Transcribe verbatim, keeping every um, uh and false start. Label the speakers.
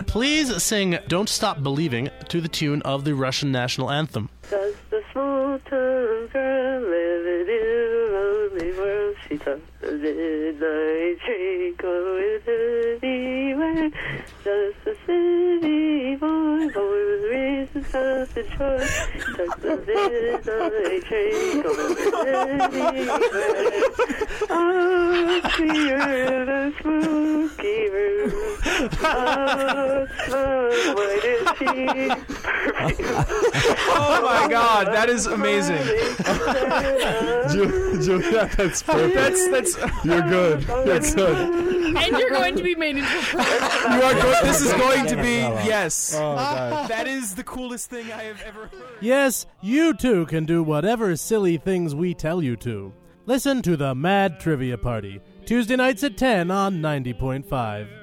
Speaker 1: please sing Don't Stop Believing to the tune of the Russian national anthem.
Speaker 2: Does the small-town girl live in a lonely world? She talks the midnight train going anywhere. Does the city boy, boy with reasons of the choice? She talks the midnight train going anywhere. Oh, see her in a spooky room. Oh, slow, why did she...
Speaker 3: Oh my God, that is amazing.
Speaker 4: Ju- Julia, that's perfect.
Speaker 3: That's that's.
Speaker 4: You're good. That's good.
Speaker 5: And you're going to be made into a pro.
Speaker 3: You are go- this is going to be yes.
Speaker 4: Oh, God.
Speaker 3: That is the coolest thing I have ever heard.
Speaker 6: Yes, you too can do whatever silly things we tell you to. Listen to the Mad Trivia Party, Tuesday nights at ten on ninety point five.